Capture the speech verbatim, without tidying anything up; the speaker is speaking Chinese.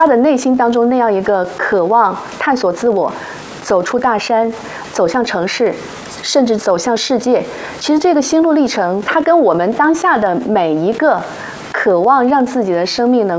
他的内心当中那样一个渴望探索自我，走出大山，走向城市，甚至走向世界。其实这个心路历程，它跟我们当下的每一个渴望让自己的生命能